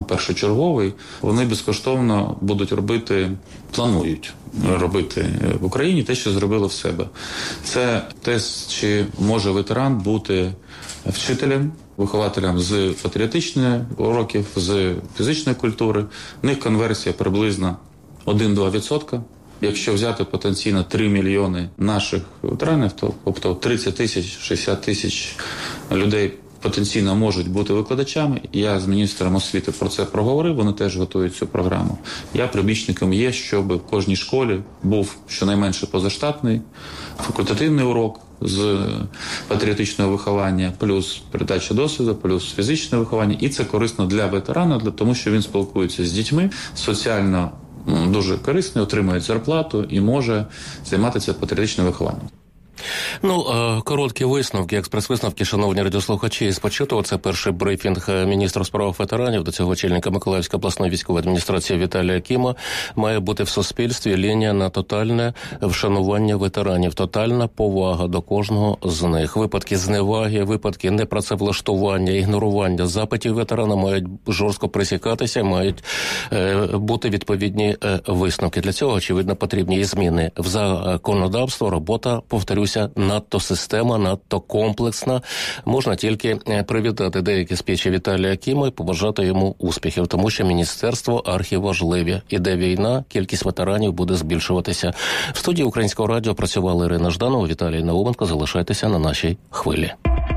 першочерговий, вони безкоштовно планують робити в Україні те, що зробили в себе. Це тест, чи може ветеран бути вчителем, вихователям з патріотичних уроків, з фізичної культури. В них конверсія приблизно 1-2%. Якщо взяти потенційно 3 мільйони наших ветеранів, то тобто 30 тисяч, 60 тисяч людей потенційно можуть бути викладачами. Я з міністром освіти про це проговорив, вони теж готують цю програму. Я прибічником є, щоб в кожній школі був щонайменше позаштатний факультативний урок з патріотичного виховання, плюс передача досвіду, плюс фізичне виховання. І це корисно для ветерана, тому що він спілкується з дітьми, соціально дуже корисний, отримує зарплату і може займатися патріотичним вихованням. Короткі висновки, експрес-висновки, шановні радіослухачі, спочатку це перший брифінг міністра справ ветеранів, до цього очільника Миколаївської обласної військової адміністрації Віталія Кіма. Має бути в суспільстві лінія на тотальне вшанування ветеранів, тотальна повага до кожного з них. Випадки зневаги, випадки непрацевлаштування, ігнорування запитів ветерана мають жорстко пресікатися, мають бути відповідні висновки. Для цього, очевидно, потрібні і зміни в законодавство, робота, повторюся, надто система, надто комплексна. Можна тільки привітати деякі спічі Віталія Кіма і побажати йому успіхів, тому що міністерство архіважливе. Іде війна, кількість ветеранів буде збільшуватися. В студії Українського радіо працювали Ірина Жданова, Віталій Науменко. Залишайтеся на нашій хвилі.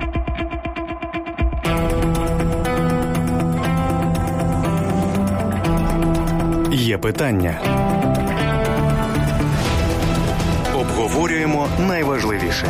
Є питання. Обговорюємо найважливіше.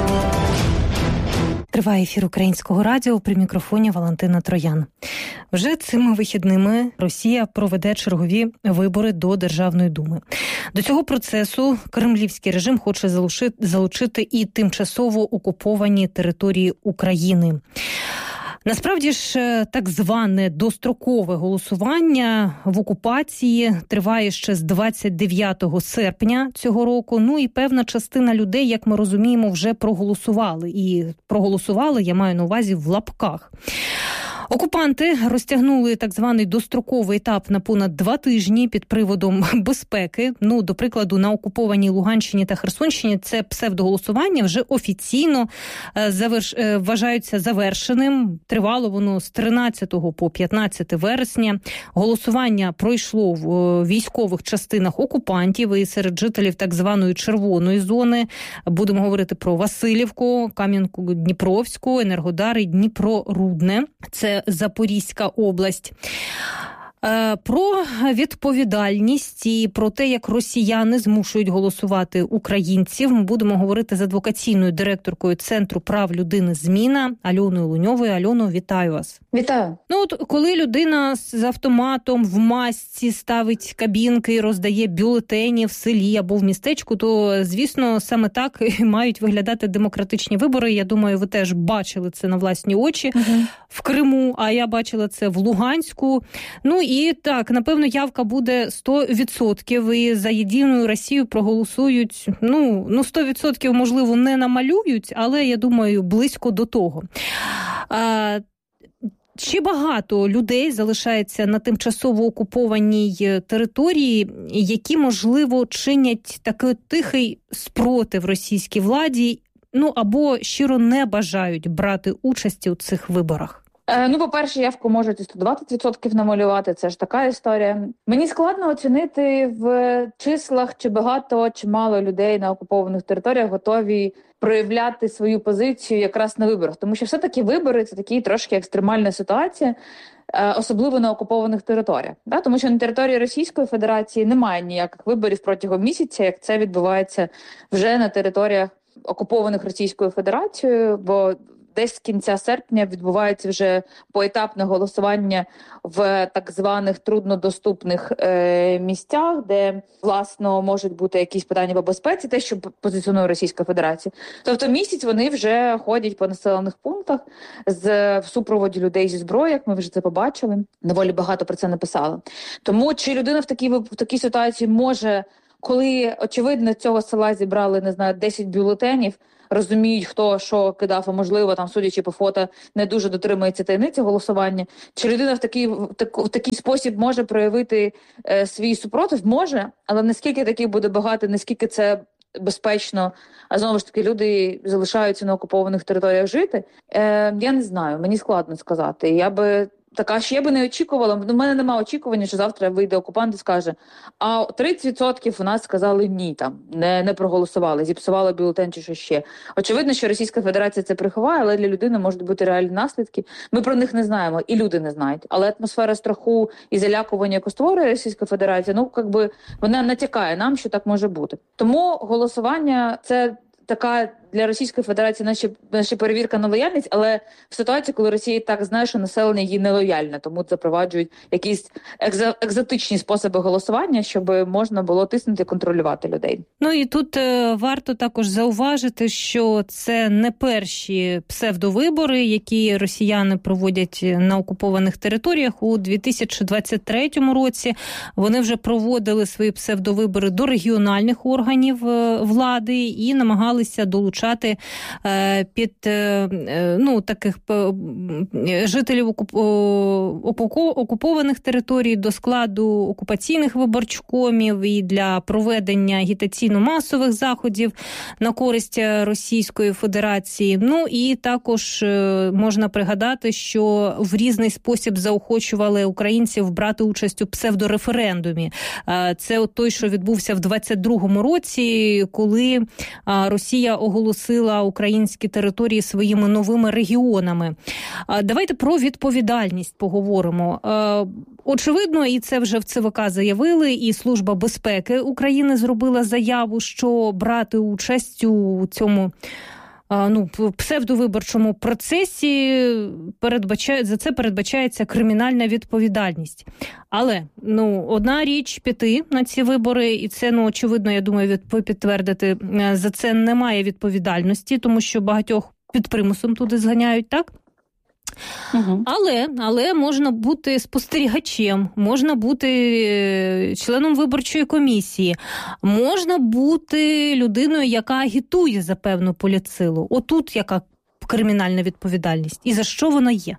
Триває ефір Українського радіо, при мікрофоні Валентина Троян. Вже цими вихідними Росія проведе чергові вибори до Державної думи. До цього процесу кремлівський режим хоче залучити і тимчасово окуповані території України. Насправді ж, так зване дострокове голосування в окупації триває ще з 29 серпня цього року. Ну і певна частина людей, як ми розуміємо, вже проголосували. І проголосували, я маю на увазі, в лапках. Окупанти розтягнули так званий достроковий етап на понад 2 тижні під приводом безпеки. До прикладу, на окупованій Луганщині та Херсонщині це псевдоголосування вже офіційно вважаються завершеним. Тривало воно з 13 по 15 вересня. Голосування пройшло в військових частинах окупантів і серед жителів так званої червоної зони. Будемо говорити про Василівку, Кам'янку-Дніпровську, Енергодар і Дніпро-Рудне. Це Запорізька область. Про відповідальність і про те, як росіяни змушують голосувати українців, ми будемо говорити з адвокаційною директоркою Центру прав людини «Зміна» Альоною Луньовою. Альоно, вітаю вас. Вітаю. Коли людина з автоматом в масці ставить кабінки і роздає бюлетені в селі або в містечку, то, звісно, саме так мають виглядати демократичні вибори. Я думаю, ви теж бачили це на власні очі в Криму, а я бачила це в Луганську. І так, напевно, явка буде 100%, і за Єдину Росію проголосують, 100%, можливо, не намалюють, але, я думаю, близько до того. Чи багато людей залишається на тимчасово окупованій території, які, можливо, чинять такий тихий спротив російській владі, або щиро не бажають брати участі у цих виборах? По-перше, явку можуть і 120% намалювати, це ж така історія. Мені складно оцінити в числах, чи багато, чи мало людей на окупованих територіях готові проявляти свою позицію якраз на виборах. Тому що все-таки вибори – це такі трошки екстремальна ситуація, особливо на окупованих територіях. Тому що на території Російської Федерації немає ніяких виборів протягом місяця, як це відбувається вже на територіях окупованих Російською Федерацією, бо десь з кінця серпня відбувається вже поетапне голосування в так званих труднодоступних місцях, де, власно, можуть бути якісь питання по безпеці, те, що позиціонує Російська Федерація. Тобто місяць вони вже ходять по населених пунктах в супроводі людей зі зброєю, як ми вже це побачили. Доволі багато про це написали. Тому чи людина в такій ситуації може коли, очевидно, цього села зібрали, не знаю, 10 бюлетенів, розуміють, хто що кидав, а можливо, там, судячи по фото, не дуже дотримується таємниці голосування. Чи людина в такий спосіб може проявити свій супротив? Може, але наскільки таких буде багато, наскільки це безпечно, а знову ж таки люди залишаються на окупованих територіях жити, я не знаю, мені складно сказати. Я би не очікувала, у мене немає очікування, що завтра вийде окупант і скаже, а 30% у нас сказали ні, там, не проголосували, зіпсували бюлетень чи що ще. Очевидно, що Російська Федерація це приховає, але для людини можуть бути реальні наслідки. Ми про них не знаємо, і люди не знають. Але атмосфера страху і залякування, яку створює Російська Федерація, вона натякає нам, що так може бути. Тому голосування – це така для Російської Федерації наша перевірка на лояльність, але в ситуації, коли Росія так знає, що населення їй нелояльне, тому запроваджують якісь екзотичні способи голосування, щоб можна було тиснути і контролювати людей. Ну і тут варто також зауважити, що це не перші псевдовибори, які росіяни проводять на окупованих територіях. У 2023 році вони вже проводили свої псевдовибори до регіональних органів влади і намагалися долучати під таких жителів окупованих територій до складу окупаційних виборчкомів і для проведення агітаційно-масових заходів на користь Російської Федерації. Ну і також можна пригадати, що в різний спосіб заохочували українців брати участь у псевдореферендумі. Це от той, що відбувся в 22-му році, коли Росія оголосила українські території своїми новими регіонами. Давайте про відповідальність поговоримо. Очевидно, і це вже в ЦВК заявили, і Служба безпеки України зробила заяву, що брати участь у цьому псевдовиборчому процесі за це передбачається кримінальна відповідальність. Але, одна річ піти на ці вибори, і це, очевидно, я думаю, ви підтвердите, за це немає відповідальності, тому що багатьох під примусом туди зганяють, так? Угу. Але можна бути спостерігачем, можна бути членом виборчої комісії, можна бути людиною, яка агітує за певну політсилу. Отут яка кримінальна відповідальність? І за що вона є?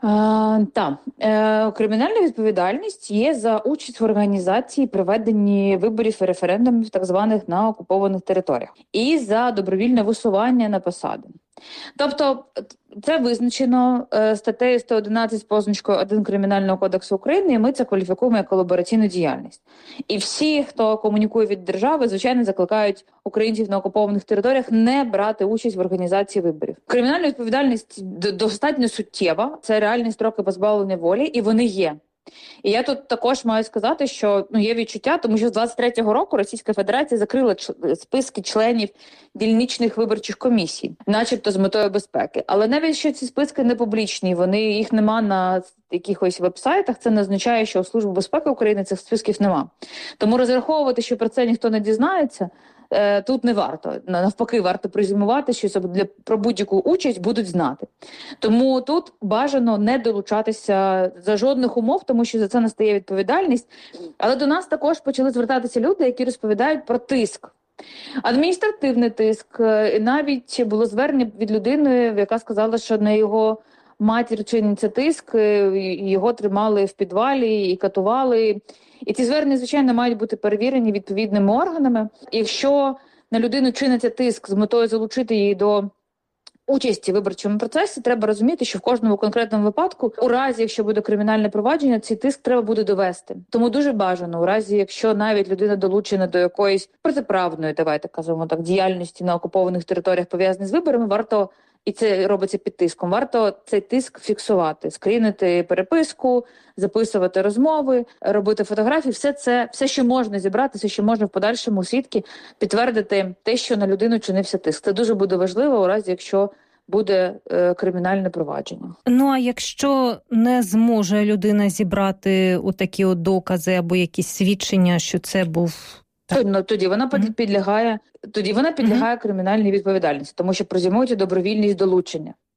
Кримінальна відповідальність є за участь в організації проведенні виборів і референдумів так званих на окупованих територіях і за добровільне висування на посади. Тобто це визначено статтею 111 з позначкою 1 Кримінального кодексу України, і ми це кваліфікуємо як колабораційну діяльність. І всі, хто комунікує від держави, звичайно, закликають українців на окупованих територіях не брати участь в організації виборів. Кримінальна відповідальність достатньо суттєва, це реальні строки позбавлення волі, і вони є. І я тут також маю сказати, що є відчуття, тому що з 23-го року Російська Федерація закрила списки членів дільничних виборчих комісій, начебто з метою безпеки. Але навіть що ці списки не публічні, їх нема на якихось веб-сайтах, це не означає, що у Служби безпеки України цих списків нема. Тому розраховувати, що про це ніхто не дізнається, тут не варто. Навпаки, варто презюмувати, що про будь-яку участь будуть знати. Тому тут бажано не долучатися за жодних умов, тому що за це настає відповідальність. Але до нас також почали звертатися люди, які розповідають про тиск. Адміністративний тиск. Навіть було звернення від людини, яка сказала, що на його матір чиниться тиск, його тримали в підвалі і катували. І ці звернення, звичайно, мають бути перевірені відповідними органами. Якщо на людину чиниться тиск з метою залучити її до участі в виборчому процесі, треба розуміти, що в кожному конкретному випадку, у разі, якщо буде кримінальне провадження, цей тиск треба буде довести. Тому дуже бажано, у разі, якщо навіть людина долучена до якоїсь протиправної, давайте кажемо так, діяльності на окупованих територіях, пов'язаних з виборами, варто, і це робиться під тиском, варто цей тиск фіксувати, скрінити переписку, записувати розмови, робити фотографії, все, що можна зібрати, все, що можна в подальшому свідки підтвердити те, що на людину чинився тиск. Це дуже буде важливо у разі, якщо буде кримінальне провадження. А якщо не зможе людина зібрати отакі докази або якісь свідчення, що це був... Тоді вона підлягає кримінальній відповідальності, тому що презюмується добровільність долучення.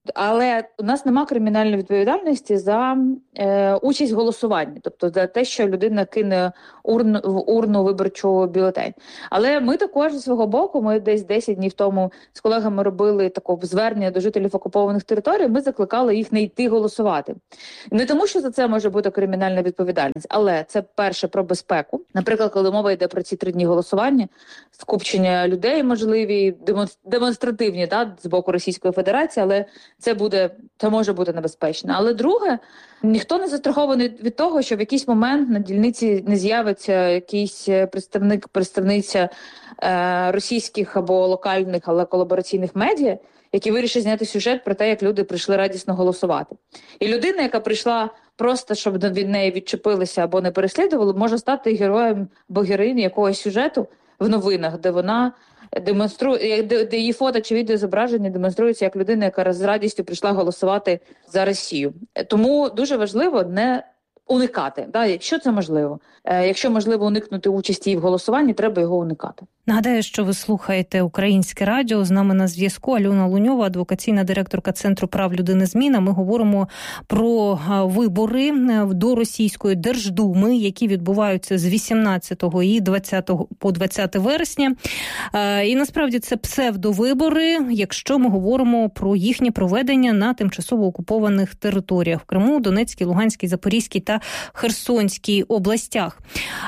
Але у нас нема кримінальної відповідальності за участь в голосуванні, тобто за те, що людина кине в урну виборчу бюлетень. Але ми також з свого боку, ми десь 10 днів тому з колегами робили таке звернення до жителів окупованих територій, ми закликали їх не йти голосувати. Не тому, що за це може бути кримінальна відповідальність, але це перше про безпеку. Наприклад, коли мова йде про ці 3 дні голосування, скупчення людей можливі, демонстративні з боку Російської Федерації, але це може бути небезпечно. Але друге, ніхто не застрахований від того, що в якийсь момент на дільниці не з'явиться якийсь представниця російських або локальних, але колабораційних медіа, які вирішать зняти сюжет про те, як люди прийшли радісно голосувати. І людина, яка прийшла просто, щоб від неї відчепилися або не переслідували, може стати героєм або героїнею якогось сюжету в новинах, де вона демонструє, де її фото чи відеозображення демонструється як людина, яка з радістю прийшла голосувати за Росію. Тому дуже важливо не уникати, якщо це можливо. Якщо можливо уникнути участі в голосуванні, треба його уникати. Нагадаю, що ви слухаєте Українське радіо. З нами на зв'язку Альона Луньова, адвокаційна директорка Центру прав людини «Зміна». Ми говоримо про вибори до Російської Держдуми, які відбуваються з 18 і 20 по 20 вересня. І насправді це псевдовибори, якщо ми говоримо про їхнє проведення на тимчасово окупованих територіях в Криму, Донецькій, Луганській, Запорізькій та Херсонській областях.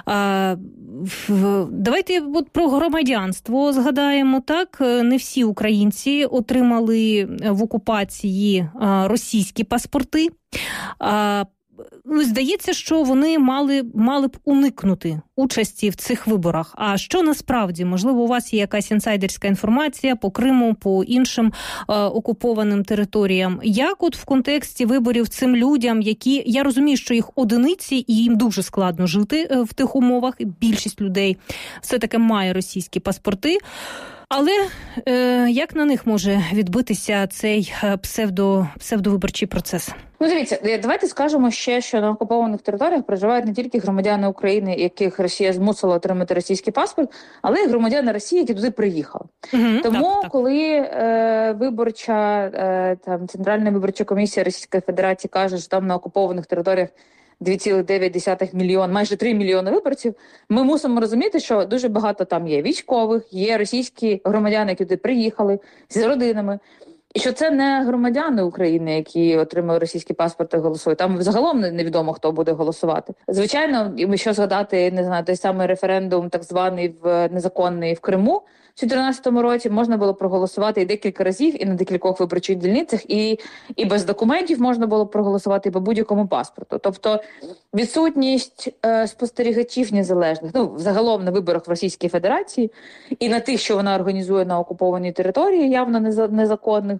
Давайте про громадянство згадаємо, так? Не всі українці отримали в окупації російські паспорти. Здається, що вони мали б уникнути участі в цих виборах. А що насправді? Можливо, у вас є якась інсайдерська інформація по Криму, по іншим окупованим територіям? Як от в контексті виборів цим людям, які, я розумію, що їх одиниці і їм дуже складно жити в тих умовах, більшість людей все-таки має російські паспорти, але як на них може відбитися цей псевдовиборчий процес? Дивіться, давайте скажемо ще, що на окупованих територіях проживають не тільки громадяни України, яких Росія змусила отримати російський паспорт, але й громадяни Росії, які туди приїхали. Тому, коли Центральна виборча комісія Російської Федерації каже, що там на окупованих територіях 2,9 мільйона, майже 3 мільйони виборців, ми мусимо розуміти, що дуже багато там є військових, є російські громадяни, які туди приїхали з родинами, і що це не громадяни України, які отримали російські паспорти і голосують. Там загалом невідомо, хто буде голосувати. Звичайно, якщо згадати, не знаю, той самий референдум, так званий незаконний в Криму, в 2014 році можна було проголосувати і декілька разів, і на декількох виборчих дільницях, і без документів можна було проголосувати, і по будь-якому паспорту. Тобто відсутність спостерігачів незалежних, загалом на виборах в Російській Федерації, і на тих, що вона організує на окупованій території, явно незаконних,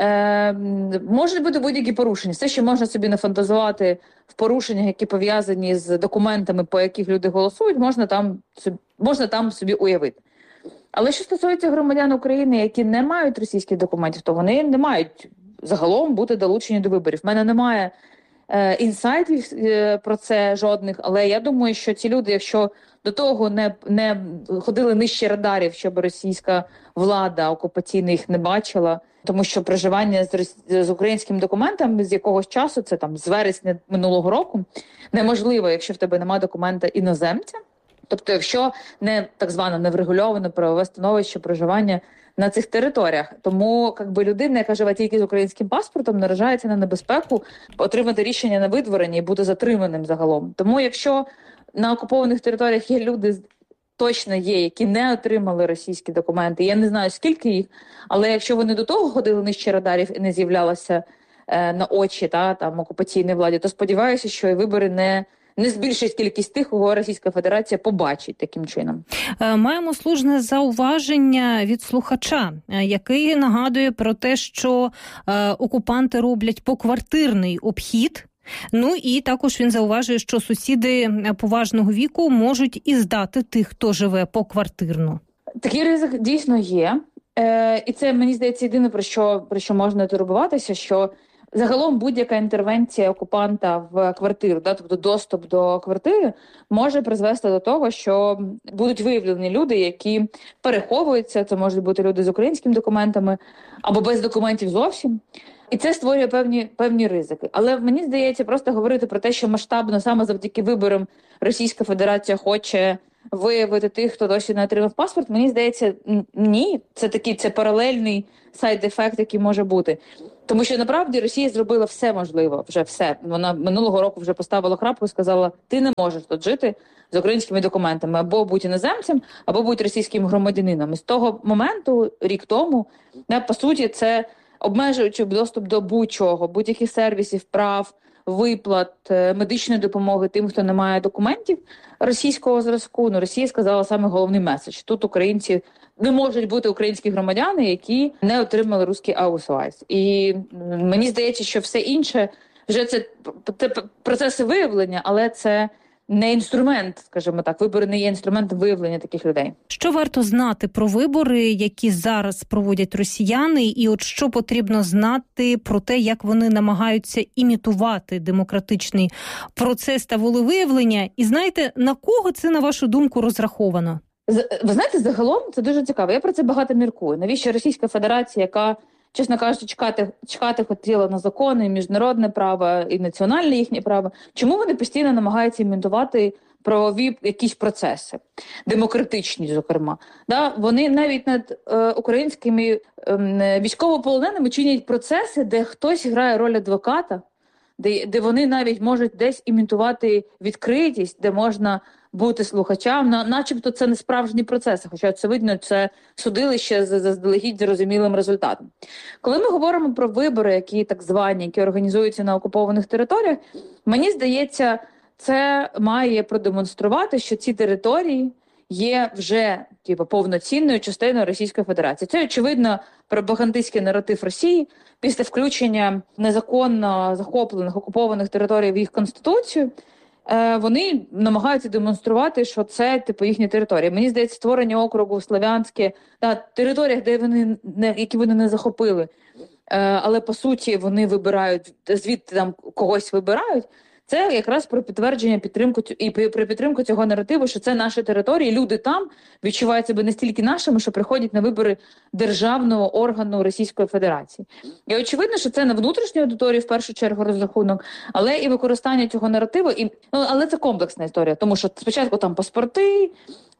можуть бути будь-які порушення. Все, що можна собі нафантазувати в порушеннях, які пов'язані з документами, по яких люди голосують, можна там собі уявити. Але що стосується громадян України, які не мають російських документів, то вони не мають загалом бути долучені до виборів. В мене немає інсайтів про це жодних, але я думаю, що ці люди, якщо до того не ходили нижче радарів, щоб російська влада окупаційна їх не бачила, тому що проживання з українським документом з якогось часу, це там з вересня минулого року, неможливо, якщо в тебе немає документа іноземця. Тобто, якщо не так зване неврегульоване правове становище проживання на цих територіях. Тому людина, яка живе тільки з українським паспортом, наражається на небезпеку отримати рішення на видворення і бути затриманим загалом. Тому якщо на окупованих територіях є люди, точно є, які не отримали російські документи, я не знаю, скільки їх, але якщо вони до того ходили нижче радарів і не з'являлися на очі там окупаційній владі, то сподіваюся, що і вибори не збільшить кількість тих, кого Російська Федерація побачить таким чином. Маємо слушне зауваження від слухача, який нагадує про те, що окупанти роблять поквартирний обхід. І також він зауважує, що сусіди поважного віку можуть і здати тих, хто живе поквартирно. Такий ризик дійсно є. І це, мені здається, єдине, про що можна турбуватися, що загалом будь-яка інтервенція окупанта в квартиру, тобто доступ до квартири, може призвести до того, що будуть виявлені люди, які переховуються, це можуть бути люди з українськими документами або без документів зовсім, І це створює певні ризики. Але мені здається, просто говорити про те, що масштабно саме завдяки виборам Російська Федерація хоче виявити тих, хто досі не отримав паспорт, мені здається, ні. Це паралельний сайд-ефект, який може бути. Тому що, насправді, Росія зробила все можливе, вже все. Вона минулого року вже поставила крапку і сказала, ти не можеш тут жити з українськими документами. Або будь іноземцем, або будь російським громадянином. І з того моменту, рік тому, по суті, це обмежуючи доступ до будь-чого, будь-яких сервісів, прав, виплат, медичної допомоги тим, хто не має документів російського зразку. Росія сказала саме головний меседж. Тут українці не можуть бути українські громадяни, які не отримали русський аусвайс. І мені здається, що все інше вже це процеси виявлення, але це не інструмент, скажімо так, вибори не є інструментом виявлення таких людей. Що варто знати про вибори, які зараз проводять росіяни, і от що потрібно знати про те, як вони намагаються імітувати демократичний процес та волевиявлення? І знаєте, на кого це, на вашу думку, розраховано? Ви знаєте, загалом це дуже цікаво. Я про це багато міркую. Навіщо Російська Федерація, яка, чесно кажучи, чекати хотіла на закони, і міжнародне право, і національне їхнє право, чому вони постійно намагаються імітувати правові якісь процеси, демократичні, зокрема. Вони навіть над українськими військовополоненими чинять процеси, де хтось грає роль адвоката, де вони навіть можуть десь імітувати відкритість, де можна бути слухачам, начебто це не справжні процеси, хоча це видно, це судилище з заздалегідь зрозумілим результатом. Коли ми говоримо про вибори, які так звані, які організуються на окупованих територіях, мені здається, це має продемонструвати, що ці території є вже повноцінною частиною Російської Федерації. Це, очевидно, пропагандистський наратив Росії після включення незаконно захоплених окупованих територій в їх конституцію. Вони намагаються демонструвати, що це їхні території. Мені здається, створення округу Слов'янське на територіях, які вони не захопили, але по суті вони вибирають, звідти там когось вибирають. Це якраз про підтвердження про підтримку цього наративу, що це наші території, люди там відчувають себе настільки нашими, що приходять на вибори державного органу Російської Федерації. І очевидно, що це на внутрішній аудиторії в першу чергу розрахунок, але і використання цього наративу, але це комплексна історія, тому що спочатку там паспорти,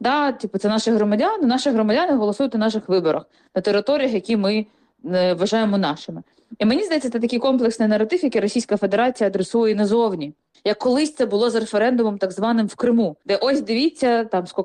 це наші громадяни голосують на наших виборах, на територіях, які ми вважаємо нашими. І мені здається, це такий комплексний наратив, який Російська Федерація адресує назовні. Як колись це було з референдумом так званим в Криму, де ось дивіться,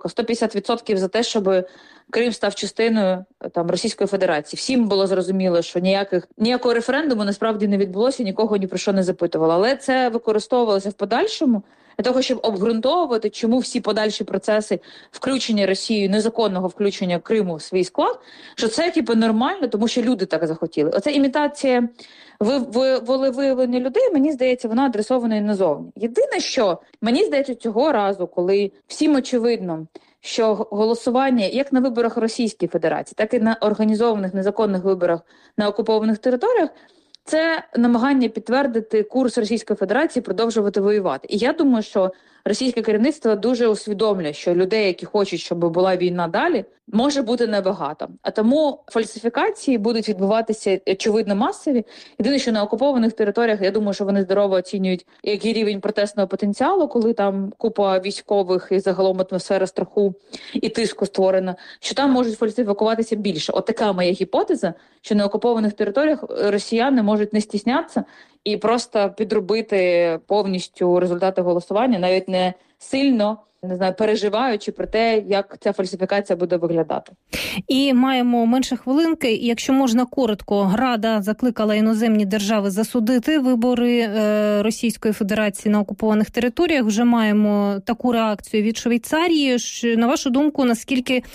150% за те, щоб Крим став частиною Російської Федерації. Всім було зрозуміло, що ніякого референдуму насправді не відбулося, нікого ні про що не запитувало. Але це використовувалося в подальшому для того, щоб обґрунтовувати, чому всі подальші процеси включення Росією, незаконного включення Криму в свій склад, що це нормально, тому що люди так захотіли. Оця імітація волевиявлення людей, мені здається, вона адресована і назовні. Єдине, що мені здається, цього разу, коли всім очевидно, що голосування як на виборах Російської Федерації, так і на організованих незаконних виборах на окупованих територіях, це намагання підтвердити курс Російської Федерації продовжувати воювати. І я думаю, що російське керівництво дуже усвідомлює, що людей, які хочуть, щоб була війна далі, може бути небагато. А тому фальсифікації будуть відбуватися, очевидно, масові. Єдине, що на окупованих територіях, я думаю, що вони здорово оцінюють, який рівень протестного потенціалу, коли там купа військових і загалом атмосфера страху і тиску створена, що там можуть фальсифікуватися більше. От така моя гіпотеза, що на окупованих територіях росіяни можуть не стіснятися і просто підробити повністю результати голосування, навіть не сильно, переживаючи про те, як ця фальсифікація буде виглядати. І маємо менше хвилинки. Якщо можна коротко, Рада закликала іноземні держави засудити вибори Російської Федерації на окупованих територіях. Вже маємо таку реакцію від Швейцарії. На вашу думку, наскільки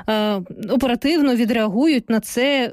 оперативно відреагують на це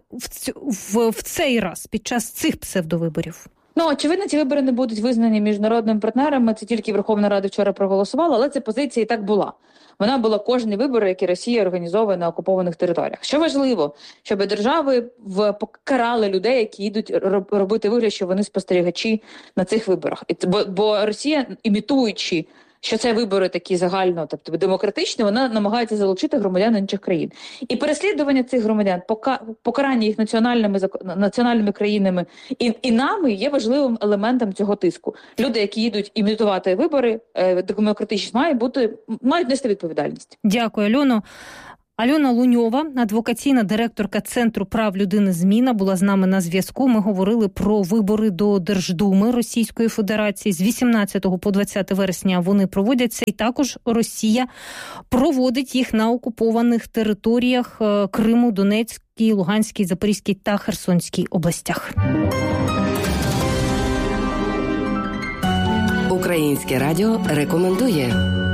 в цей раз, під час цих псевдовиборів? Очевидно, ці вибори не будуть визнані міжнародними партнерами. Це тільки Верховна Рада вчора проголосувала, але ця позиція і так була. Вона була кожні вибори, які Росія організовує на окупованих територіях. Що важливо, щоб держави покарали людей, які йдуть робити вигляд, що вони спостерігачі на цих виборах. Бо Росія, імітуючи що це вибори такі загально, тобто демократичні, вона намагається залучити громадян інших країн. І переслідування цих громадян, покарання їх національними країнами і нами є важливим елементом цього тиску. Люди, які їдуть імітувати вибори, демократичні, мають нести відповідальність. Дякую, Альоно. Альона Луньова, адвокаційна директорка Центру прав людини «Зміна», була з нами на зв'язку. Ми говорили про вибори до Держдуми Російської Федерації. З 18 по 20 вересня вони проводяться. І також Росія проводить їх на окупованих територіях Криму, Донецькій, Луганській, Запорізькій та Херсонській областях. Українське радіо рекомендує.